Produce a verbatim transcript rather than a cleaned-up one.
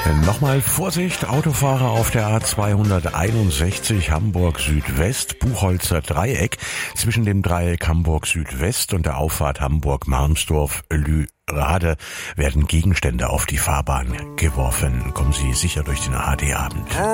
Nochmal Vorsicht, Autofahrer auf der A zweihunderteinundsechzig Hamburg Südwest, Buchholzer Dreieck. Zwischen dem Dreieck Hamburg Südwest und der Auffahrt Hamburg-Marmsdorf-Lührade werden Gegenstände auf die Fahrbahn geworfen. Kommen Sie sicher durch den A D-Abend.